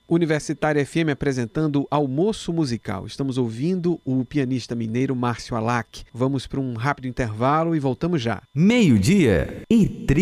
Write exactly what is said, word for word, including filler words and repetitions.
Universitária F M apresentando Almoço Musical. Estamos ouvindo o pianista mineiro Márcio Alac. Vamos para um rápido intervalo e voltamos já. Meio-dia e trinta.